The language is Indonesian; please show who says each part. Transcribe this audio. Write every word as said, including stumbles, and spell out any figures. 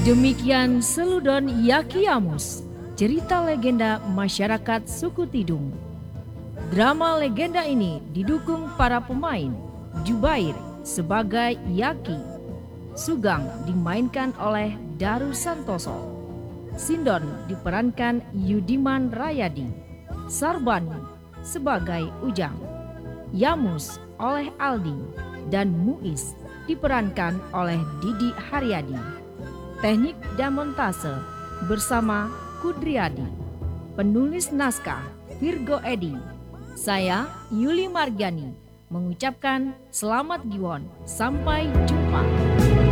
Speaker 1: Demikian Seludon Yakiamus, cerita legenda masyarakat suku Tidung. Drama legenda ini didukung para pemain. Jubair sebagai Yaki, Sugeng dimainkan oleh Daru Santoso, Sindon diperankan Yudiman Rayadi, Sarbani sebagai Ujang, Yamus oleh Aldi, dan Muiz diperankan oleh Didi Haryadi. Teknik dan montase bersama Kudriyadi. Penulis naskah Virgo Edi. Saya Yuli Margiani mengucapkan selamat Giwon. Sampai jumpa.